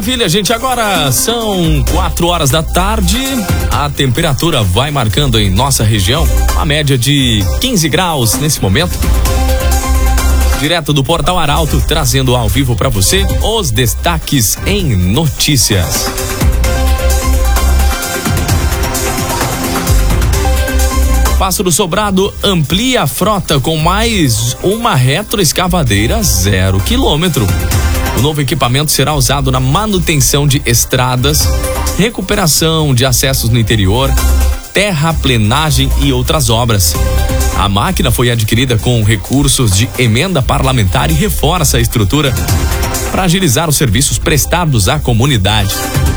Maravilha, gente. Agora são 4 horas da tarde. A temperatura vai marcando em nossa região uma média de 15 graus nesse momento. Direto do Portal Arauto, trazendo ao vivo para você os destaques em notícias. Passo do Sobrado amplia a frota com mais uma retroescavadeira 0 km. O novo equipamento será usado na manutenção de estradas, recuperação de acessos no interior, terraplenagem e outras obras. A máquina foi adquirida com recursos de emenda parlamentar e reforça a estrutura para agilizar os serviços prestados à comunidade.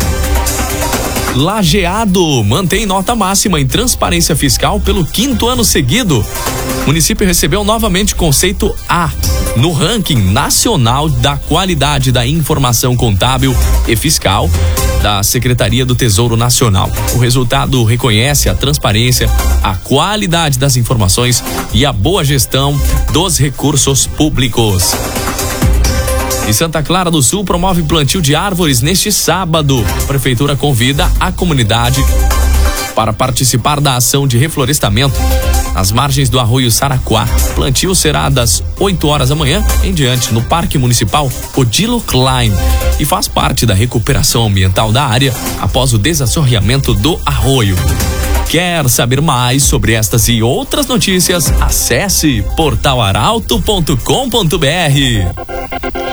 Lajeado mantém nota máxima em transparência fiscal pelo 5º ano seguido. O município recebeu novamente conceito A no ranking nacional da qualidade da informação contábil e fiscal da Secretaria do Tesouro Nacional. O resultado reconhece a transparência, a qualidade das informações e a boa gestão dos recursos públicos. E Santa Clara do Sul promove plantio de árvores neste sábado. A prefeitura convida a comunidade para participar da ação de reflorestamento nas margens do Arroio Saraquá. O plantio será das 8 horas da manhã em diante no Parque Municipal Odilo Klein e faz parte da recuperação ambiental da área após o desassoreamento do arroio. Quer saber mais sobre estas e outras notícias? Acesse portalarauto.com.br.